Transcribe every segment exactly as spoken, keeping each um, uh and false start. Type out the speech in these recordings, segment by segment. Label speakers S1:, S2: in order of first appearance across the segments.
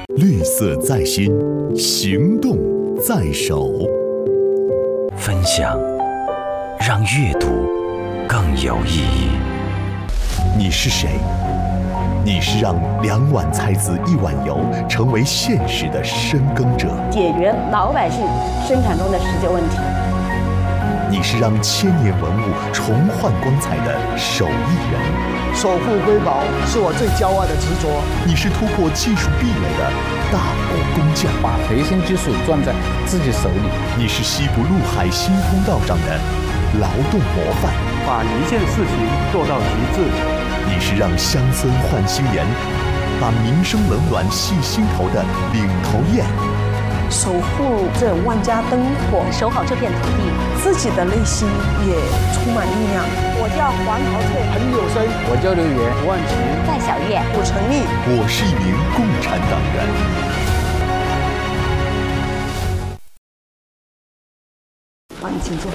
S1: 绿色在心，行动在手。
S2: 分享，让阅读更有意义。
S1: 你是谁？你是让两碗菜籽一碗油成为现实的深耕者，
S3: 解决老百姓生产中的实际问题。
S1: 你是让千年文物重焕光彩的手艺人，
S4: 守护瑰宝是我最骄傲的执着。
S1: 你是突破技术壁垒的大国工匠，
S5: 把核心技术攥在自己手里。
S1: 你是西部陆海新通道上的劳动模范，
S6: 把一件事情做到极致。
S1: 你是让乡村换新颜，把民生冷暖系心头的领头雁，
S3: 守护这万家灯火，守好这片土地，自己的内心也充满力量。我叫黄桃翠，
S4: 彭有生，
S5: 我叫刘源，
S6: 吴万琪，
S3: 戴小月，
S4: 武成立。
S1: 我是一名共产党员。
S3: 好，你请坐。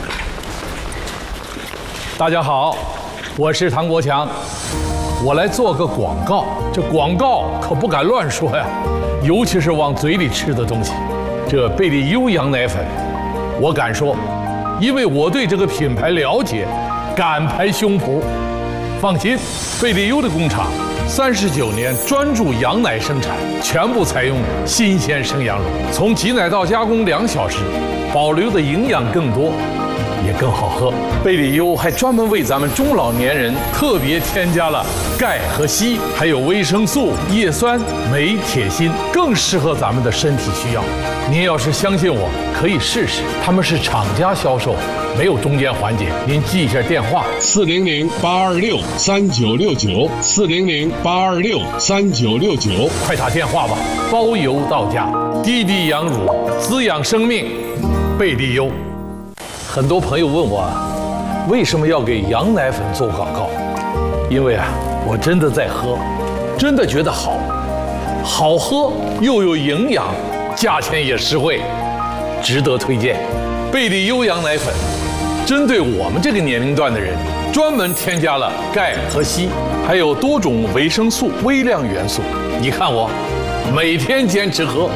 S7: 大家好，我是唐国强，我来做个广告。这广告可不敢乱说呀，尤其是往嘴里吃的东西。这贝利优羊奶粉，我敢说，因为我对这个品牌了解，敢拍胸脯。放心，贝利优的工厂三十九年专注羊奶生产，全部采用新鲜生羊乳，从挤奶到加工两小时，保留的营养更多，也更好喝。贝利优还专门为咱们中老年人特别添加了钙和硒，还有维生素、叶酸、镁、铁、锌，更适合咱们的身体需要。您要是相信我，可以试试。他们是厂家销售，没有中间环节。您记一下电话：
S8: 四零零八二六三九六九，四零零八二六三九六九，
S7: 快打电话吧，包邮到家。滴滴羊乳，滋养生命，贝利优。很多朋友问我，为什么要给羊奶粉做广告？因为啊，我真的在喝，真的觉得好，好喝又有营养，价钱也实惠，值得推荐。贝利优羊奶粉，针对我们这个年龄段的人，专门添加了钙和硒，还有多种维生素、微量元素。你看我，每天坚持喝。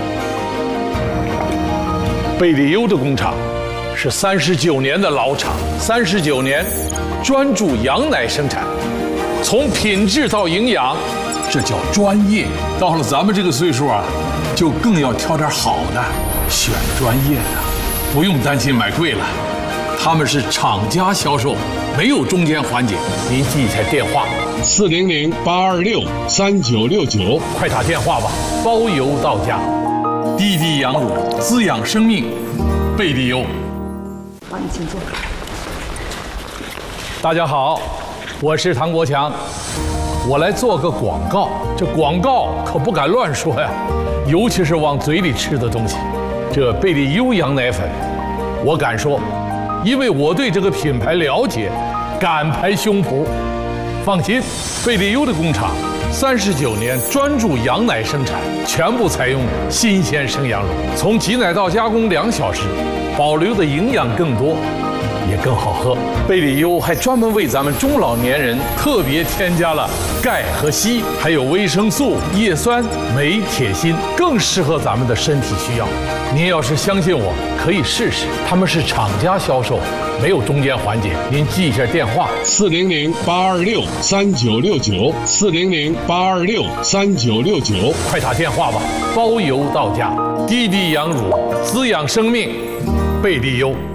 S7: 贝利优的工厂是三十九年的老厂，三十九年专注羊奶生产，从品质到营养，这叫专业。到了咱们这个岁数啊，就更要挑点好的，选专业的，不用担心买贵了。他们是厂家销售，没有中间环节。您记一下电话：
S8: 四零零八二六三九六九，
S7: 快打电话吧，包邮到家。滴滴羊乳，滋养生命，贝利优。
S3: 好，你请坐。
S7: 大家好，我是唐国强，我来做个广告。这广告可不敢乱说呀，尤其是往嘴里吃的东西。这贝利优羊奶粉，我敢说，因为我对这个品牌了解，敢拍胸脯。放心，贝利优的工厂三十九年专注羊奶生产，全部采用新鲜生羊乳，从挤奶到加工两小时，保留的营养更多，也更好喝。贝利优还专门为咱们中老年人特别添加了钙和硒，还有维生素、叶酸、镁、铁、锌，更适合咱们的身体需要。您要是相信我，可以试试。他们是厂家销售，没有中间环节。您记一下电话：
S8: 四零零八二六三九六九，四零零八二六三九六九，
S7: 快打电话吧，包邮到家。滴滴羊乳，滋养生命，贝利优。